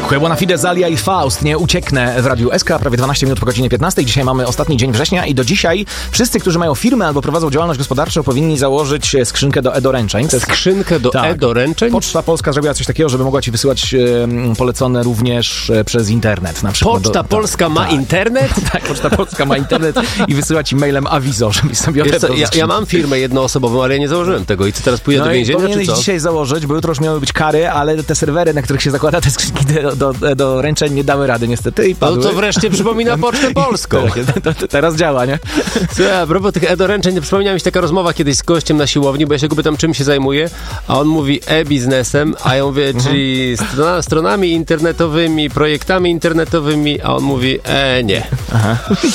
Buona fide, Zalia i Faust. Nie ucieknę w Radiu SK, prawie 12 minut po godzinie 15. Dzisiaj mamy ostatni dzień września i do dzisiaj wszyscy, którzy mają firmę albo prowadzą działalność gospodarczą, powinni założyć skrzynkę do e-doręczeń. Skrzynkę do e-doręczeń? Poczta Polska zrobiła coś takiego, żeby mogła ci wysyłać polecone również przez internet. Na przykład Poczta Polska ma internet? Tak, Poczta Polska ma internet i wysyła ci mailem awizo, żebyś sobie odebrał. Ja mam firmę jednoosobową, ale ja nie założyłem tego. I co teraz pójdę do więzienia, czy co? Dzisiaj założyć, bo jutro już miały być kary, ale te serwery, na których się zakłada te skrzynki do ręczeń, nie dały rady niestety i padły. No to wreszcie przypomina Pocztę Polską. To teraz działa, nie? Słuchaj, a propos tych e-doręczeń, przypomniała mi się taka rozmowa kiedyś z gościem na siłowni, bo ja się go pytam, czym się zajmuje, a on mówi e-biznesem, a ja mówię, czyli stronami internetowymi, projektami internetowymi, a on mówi nie. Aha.